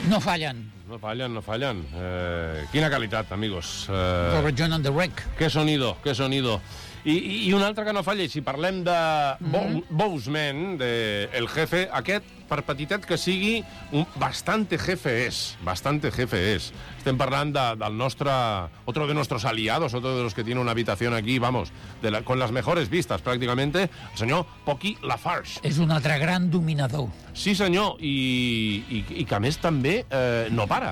No fallen. No fallen, no fallen. Quina qualitat, amigos. Robert John and the Wreck. Qué sonido, qué sonido. I un altre que no falla, i si parlem de Boseman, de El Jefe, aquest, per petitet que sigui, bastante jefe és. Estem parlant del nostre, otro de nuestros aliados, otro de los que tiene una habitación aquí, vamos, con las mejores vistas, prácticamente, el senyor Pocky Lafarge. És un altre gran dominador. Sí, senyor, i que a més també no para.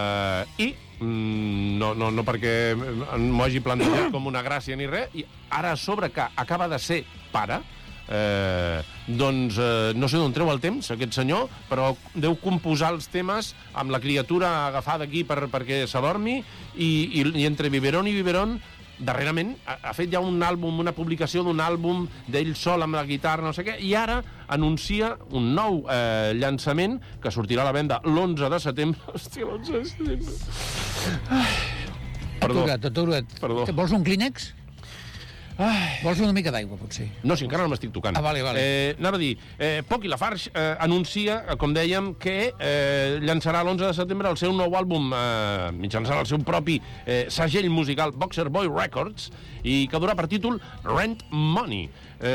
No perquè m'ho hagi plantejat com una gràcia ni res, i ara a sobre que acaba de ser pare, doncs no sé d'on treu el temps aquest senyor, però deu composar els temes amb la criatura agafada aquí perquè s'adormi, i entre biberón i biberón darrerament ha fet ja un àlbum, una publicació d'un àlbum d'ell sol amb la guitarra, no sé què, i ara anuncia un nou llançament que sortirà a la venda l'11 de setembre. Hòstia, l'11 de setembre. Perdó. Perdó. Vols un Kleenex? Vols una mica d'aigua, potser? No, si encara no m'estic tocant. Vale. Anava a dir, Pocky Lafarge anuncia, com dèiem, que llançarà l'11 de setembre el seu nou àlbum mitjançant el seu propi segell musical Boxer Boy Records, i que durà per títol Rent Money.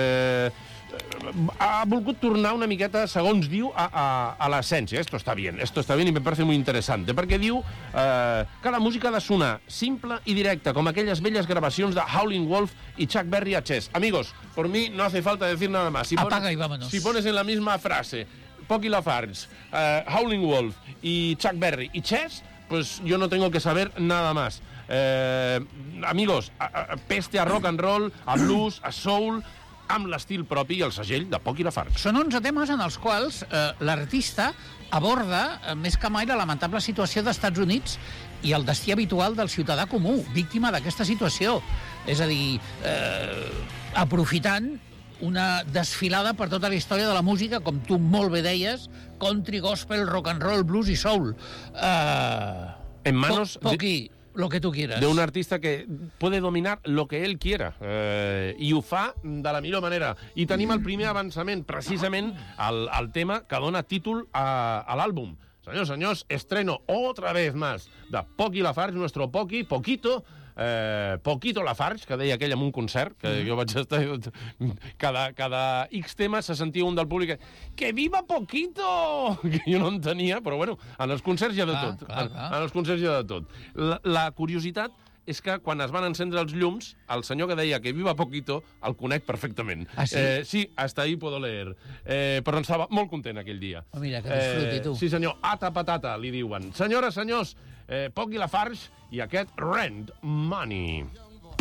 Ha volgut tornar una miqueta, segons diu, a l'essència. Esto está bien y me parece muy interesante, perquè diu que la música ha de sonar simple i directa, com aquelles velles gravacions de Howlin' Wolf i Chuck Berry a Chess. Amigos, por mí no hace falta decir nada más. Apaga y vámonos. Si pones en la misma frase Pocky Lafarge, Howlin' Wolf y Chuck Berry y Chess, pues yo no tengo que saber nada más. Amigos, peste a rock and roll, a blues, a soul, amb l'estil propi i el segell de Pocky Lafarge. Són 11 temes en els quals l'artista aborda més que mai la lamentable situació dels Estats Units i el destí habitual del ciutadà comú, víctima d'aquesta situació. És a dir, aprofitant una desfilada per tota la història de la música, com tu molt bé deies, country, gospel, rock and roll, blues i soul. En manos... Pocky, lo que tú quieras. De un artista que puede dominar lo que él quiera, i ho fa de la millor manera. I tenim el primer avançament, precisament, al tema que dona títol a l'àlbum. Senyors, estreno otra vez más de Pocky Lafarge, nuestro Pocky, Poquito Lafarge, que deia aquell en un concert, que jo vaig estar... Cada X temes se sentia un del públic que viva Poquito! Que jo no en tenia, però bueno, en els concerts hi ha de tot. En els concerts hi ha de tot. La curiositat és que quan es van encendre els llums, el senyor que deia que viva Poquito el conec perfectament. Ah, sí? Sí, hasta ahí puedo leer. Però estava molt content aquell dia. Mira, que disfruti, tu. Sí, senyor, ata patata, li diuen. Senyores, senyors, Pocky Lafarge i aquest Rent Money.